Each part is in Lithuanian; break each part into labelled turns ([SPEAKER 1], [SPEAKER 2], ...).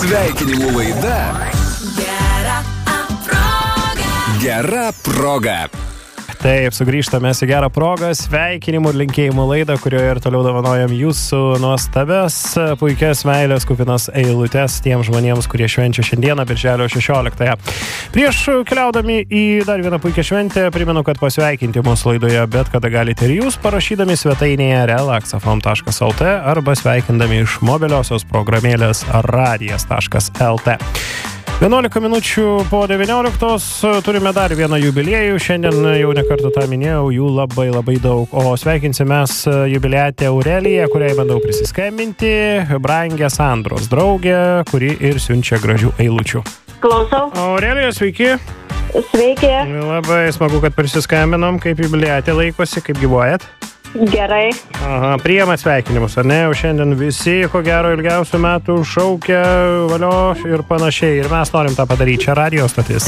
[SPEAKER 1] Sveikinimų laida Gera proga.
[SPEAKER 2] Taip, sugrįžtame į Gerą progą, sveikinimų ir linkėjimų laidą, kurioje ir toliau dovanojam jūsų nuostabias, puikias meilės kupinas eilutes tiems žmonėms, kurie švenčia šiandieną, birželio 16-ąją. Prieš keliaudami į dar vieną puikią šventę, primenu, kad pasveikinti mūsų laidoje bet kada galite ir jūs, parašydami svetainėje relaxafm.lt arba sveikindami iš mobiliosios programėlės radijas.lt. 11 minučių po 19 turime dar vieną jubiliejų. Šiandien jau nekartą tą minėjau, jų labai daug. O sveikinsime jubiliatę Aureliją, kuriai bandau prisiskambinti, brangę Sandros draugę, kuri ir siunčia gražių eilučių.
[SPEAKER 3] Klausau.
[SPEAKER 2] Aurelija, sveiki.
[SPEAKER 3] Sveiki.
[SPEAKER 2] Labai smagu, kad prisiskambinom. Kaip jubiliatė laikosi, kaip gyvuojat?
[SPEAKER 3] Gerai.
[SPEAKER 2] Aha, priėmat sveikinimus, ar ne? Jau šiandien visi, ko gero, ilgiausių metų šaukia valio ir panašiai. Ir mes norim tą padaryti. Čia radio stotis.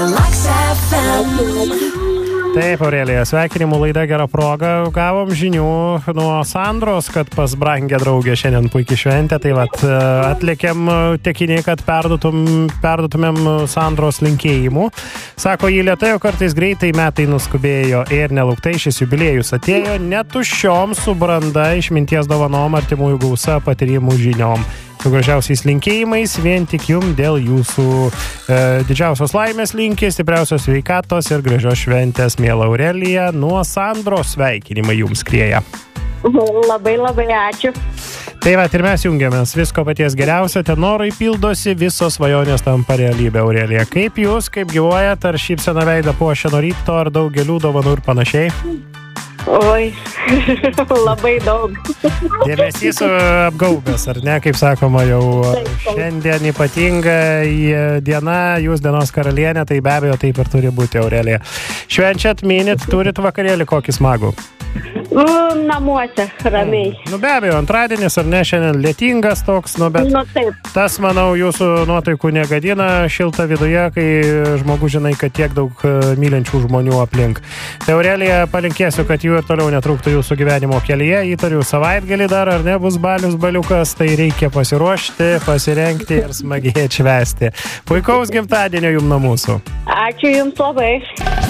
[SPEAKER 2] Taip, Aurelija, sveikinimų laida Gera proga. Gavom žinių nuo Sandros, kad pas brangę draugę šiandien puikiai šventė. Tai vat, atlėkėm tekiniai, kad perdutumėm Sandros linkėjimų. Sako, jį lėtai, o kartais greitai metai nuskubėjo ir nelauktai šis jubiliejus atėjo netuščiom su branda, išminties dovanom, artimųjų gausa, patyrimų žiniom. Su gražiausiais linkėjimais, vien tik jum dėl jūsų didžiausios laimės linki, stipriausios sveikatos ir gražios šventės, miela Aurelija. Nuo Sandros sveikinimai jums skrieja.
[SPEAKER 3] Labai ačiū.
[SPEAKER 2] Tai va, ir mes jungiamės. Visko paties geriausio, tenorai pildosi, visos svajonės tampa realybė, Aurelija. Kaip jūs, kaip gyvuojat, ar šypsena veidą puošia nuo ryto, ar daugelių dovanų ir panašiai?
[SPEAKER 3] Oi, labai daug.
[SPEAKER 2] Dėmesys apgaubęs, ar ne, kaip sakoma, jau šiandien ypatinga diena, jūs dienos karalienė, tai be abejo taip ir turi būti, Aurelija. Švenčiat, minit, turit vakarėlį kokį smagų?
[SPEAKER 3] Namuose, ramiai.
[SPEAKER 2] Be abejo, antradienis, ar ne, šiandien lietingas toks, bet
[SPEAKER 3] taip.
[SPEAKER 2] Tas, manau, jūsų nuotaikų negadina, šilta viduje, kai žmogus žinai, kad tiek daug mylinčių žmonių aplink. Tai, Aurelija, palinkėsiu, kad jų ir toliau netrūktų jūsų gyvenimo kelyje, įtariu savaitgalį dar, ar ne, bus baliukas, tai reikia pasiruošti, pasirengti ir smagiai atšvęsti. Puikaus gimtadienio jums nuo mūsų.
[SPEAKER 3] Ačiū jums labai.